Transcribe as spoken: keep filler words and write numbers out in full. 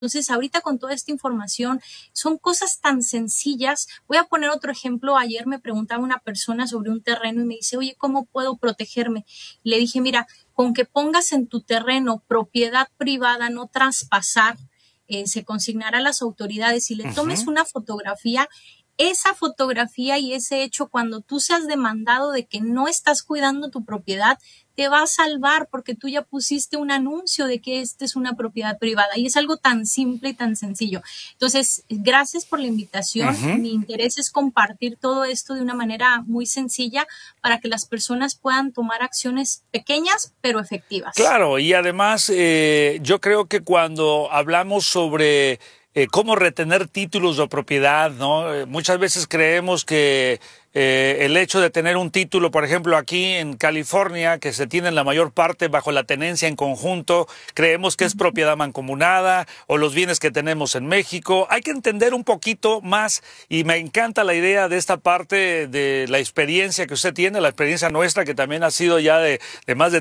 Entonces, ahorita con toda esta información, son cosas tan sencillas. Voy a poner otro ejemplo. Ayer me preguntaba una persona sobre un terreno y me dice, oye, ¿cómo puedo protegerme? Y le dije, mira, con que pongas en tu terreno propiedad privada, no traspasar, eh, se consignará a las autoridades y le tomes Uh-huh. una fotografía, esa fotografía y ese hecho, cuando tú seas demandado de que no estás cuidando tu propiedad, te va a salvar porque tú ya pusiste un anuncio de que esta es una propiedad privada y es algo tan simple y tan sencillo. Entonces, gracias por la invitación. Uh-huh. Mi interés es compartir todo esto de una manera muy sencilla para que las personas puedan tomar acciones pequeñas pero efectivas. Claro, y además eh, yo creo que cuando hablamos sobre eh, cómo retener títulos de propiedad, ¿no? Eh, muchas veces creemos que eh, el hecho de tener un título, por ejemplo, aquí en California, que se tiene la mayor parte bajo la tenencia en conjunto, creemos que es propiedad mancomunada, o los bienes que tenemos en México. Hay que entender un poquito más, y me encanta la idea de esta parte de la experiencia que usted tiene, la experiencia nuestra, que también ha sido ya de, de más de